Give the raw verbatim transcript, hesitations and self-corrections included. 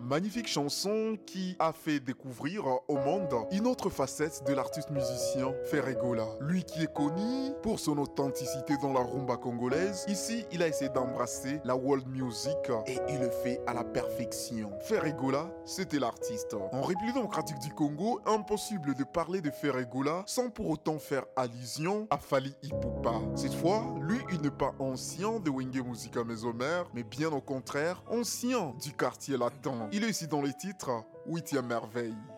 Magnifique chanson qui a fait découvrir au monde une autre facette de l'artiste musicien Ferregola. Lui qui est connu pour son authenticité dans la rumba congolaise, ici il a essayé d'embrasser la world music et il le fait à la perfection. Ferregola, c'était l'artiste. En République démocratique du Congo, impossible de parler de Ferregola sans pour autant faire allusion à Fally Ipupa. Cette fois, lui il n'est pas ancien de Wenge Musica Mesomer, mais bien au contraire, ancien du quartier latin. Il est ici dans les titres huitième merveille.